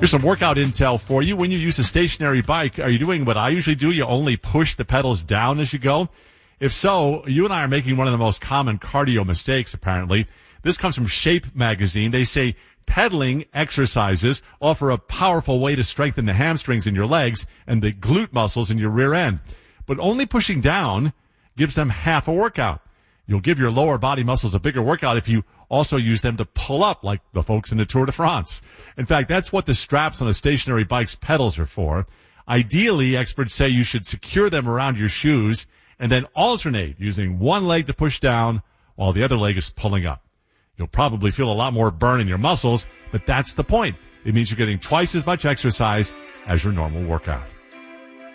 Here's some workout intel for you. When you use a stationary bike, are you doing what I usually do? You only push the pedals down as you go? If so, you and I are making one of the most common cardio mistakes, apparently. This comes from Shape magazine. They say pedaling exercises offer a powerful way to strengthen the hamstrings in your legs and the glute muscles in your rear end. But only pushing down gives them half a workout. You'll give your lower body muscles a bigger workout if you also use them to pull up like the folks in the Tour de France. In fact, that's what the straps on a stationary bike's pedals are for. Ideally, experts say you should secure them around your shoes and then alternate using one leg to push down while the other leg is pulling up. You'll probably feel a lot more burn in your muscles, but that's the point. It means you're getting twice as much exercise as your normal workout.